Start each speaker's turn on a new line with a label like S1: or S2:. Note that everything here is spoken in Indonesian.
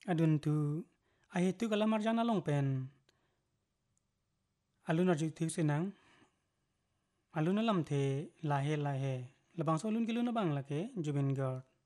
S1: adun tu ahi tu kala marjana longpen alun arju thiu sinang alun lam the lahe labang so alun kilun bang lake Jubiन Gaur